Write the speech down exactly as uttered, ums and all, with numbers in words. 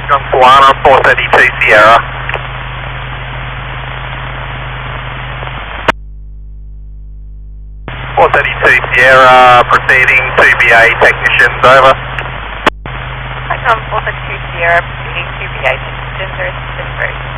John Guana, four thirty-two Sierra. four thirty-two Sierra, proceeding, two B A technicians, over. Hi, Tom, four thirty-two Sierra, proceeding, two B A technicians, are assistant through.